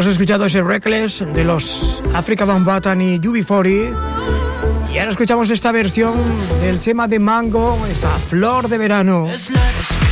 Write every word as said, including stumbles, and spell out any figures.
Hemos escuchado ese Reckless de los Afrika Bambaataa y U B cuarenta. Y ahora escuchamos esta versión del tema de Mango, esta Flor de Verano.